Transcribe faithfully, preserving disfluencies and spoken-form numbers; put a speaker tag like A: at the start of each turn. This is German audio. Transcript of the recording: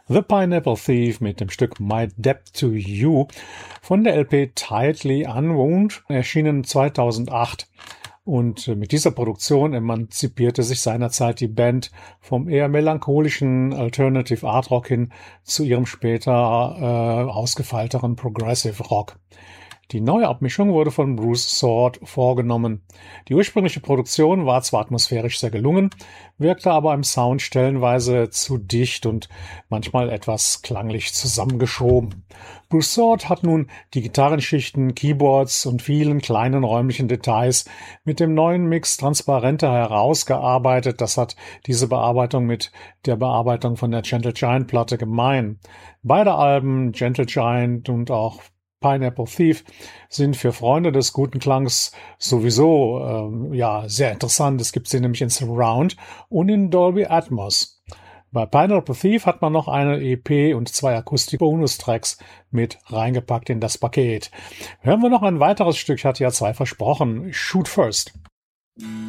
A: The Pineapple Thief mit dem Stück My Debt to You von der L P Tightly Unwound, erschienen zweitausendacht. Und mit dieser Produktion emanzipierte sich seinerzeit die Band vom eher melancholischen Alternative Art Rock hin zu ihrem später äh, ausgefeilteren Progressive Rock. Die neue Abmischung wurde von Bruce Sword vorgenommen. Die ursprüngliche Produktion war zwar atmosphärisch sehr gelungen, wirkte aber im Sound stellenweise zu dicht und manchmal etwas klanglich zusammengeschoben. Bruce Sword hat nun die Gitarrenschichten, Keyboards und vielen kleinen räumlichen Details mit dem neuen Mix transparenter herausgearbeitet. Das hat diese Bearbeitung mit der Bearbeitung von der Gentle Giant Platte gemein. Beide Alben, Gentle Giant und auch Pineapple Thief, sind für Freunde des guten Klangs sowieso ähm, ja sehr interessant. Es gibt sie nämlich in Surround und in Dolby Atmos. Bei Pineapple Thief hat man noch eine E P und zwei Akustik-Bonus-Tracks mit reingepackt in das Paket. Hören wir noch ein weiteres Stück, ich hatte ja zwei versprochen. Shoot First.